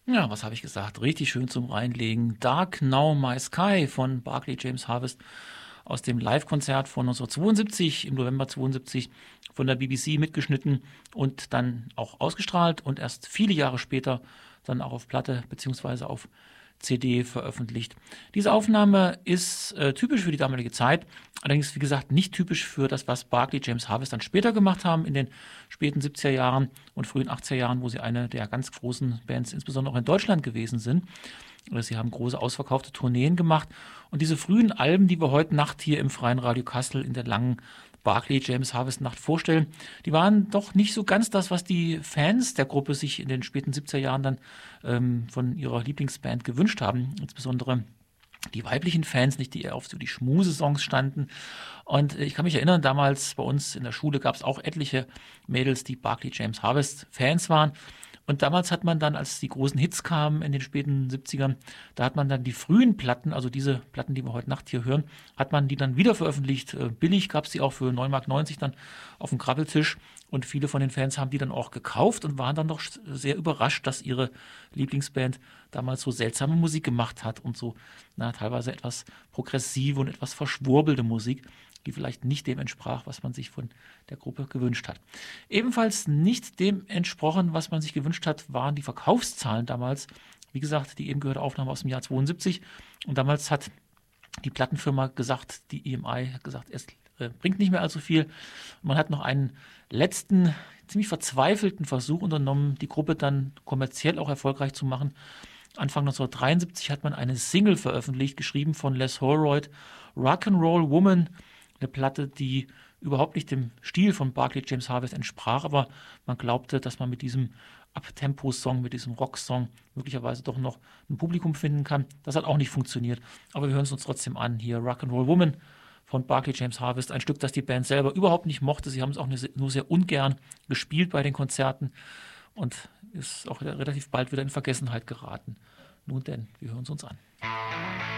Ja, was habe ich gesagt? Richtig schön zum Reinlegen. Dark Now My Sky von Barclay James Harvest aus dem Live-Konzert von 1972, im November 72, von der BBC mitgeschnitten und dann auch ausgestrahlt und erst viele Jahre später dann auch auf Platte beziehungsweise auf CD veröffentlicht. Diese Aufnahme ist typisch für die damalige Zeit, allerdings wie gesagt nicht typisch für das, was Barclay James Harvest dann später gemacht haben in den späten 70er Jahren und frühen 80er Jahren, wo sie eine der ganz großen Bands insbesondere auch in Deutschland gewesen sind. Sie haben große ausverkaufte Tourneen gemacht und diese frühen Alben, die wir heute Nacht hier im Freien Radio Kassel in der langen Barclay James Harvest Nacht vorstellen, die waren doch nicht so ganz das, was die Fans der Gruppe sich in den späten 70er Jahren dann von ihrer Lieblingsband gewünscht haben. Insbesondere die weiblichen Fans, nicht die eher auf so die Schmuse-Songs standen. Und ich kann mich erinnern, damals bei uns in der Schule gab es auch etliche Mädels, die Barclay James Harvest Fans waren. Und damals hat man dann, als die großen Hits kamen in den späten 70ern, da hat man dann die frühen Platten, also diese Platten, die wir heute Nacht hier hören, hat man die dann wieder veröffentlicht. Billig gab es die auch für 9,90 Mark dann auf dem Krabbeltisch. Und viele von den Fans haben die dann auch gekauft und waren dann doch sehr überrascht, dass ihre Lieblingsband damals so seltsame Musik gemacht hat und so teilweise etwas progressive und etwas verschwurbelte Musik, die vielleicht nicht dem entsprach, was man sich von der Gruppe gewünscht hat. Ebenfalls nicht dem entsprochen, was man sich gewünscht hat, waren die Verkaufszahlen damals. Wie gesagt, die eben gehörte Aufnahme aus dem Jahr 72. Und damals hat die Plattenfirma gesagt, die EMI hat gesagt, es bringt nicht mehr allzu viel. Man hat noch einen letzten, ziemlich verzweifelten Versuch unternommen, die Gruppe dann kommerziell auch erfolgreich zu machen. Anfang 1973 hat man eine Single veröffentlicht, geschrieben von Les Holroyd, Rock'n'Roll Woman, eine Platte, die überhaupt nicht dem Stil von Barclay James Harvest entsprach, aber man glaubte, dass man mit diesem Uptempo-Song, mit diesem Rock-Song möglicherweise doch noch ein Publikum finden kann. Das hat auch nicht funktioniert, aber wir hören es uns trotzdem an. Hier Rock'n'Roll Woman von Barclay James Harvest, ein Stück, das die Band selber überhaupt nicht mochte. Sie haben es auch nur sehr ungern gespielt bei den Konzerten und ist auch relativ bald wieder in Vergessenheit geraten. Nun denn, wir hören es uns an.